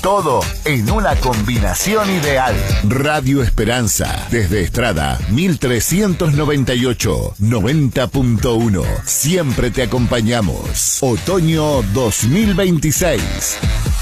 Todo en una combinación ideal. Radio Esperanza, desde Estrada, 1398, 90.1. Siempre te acompañamos. Otoño 2026.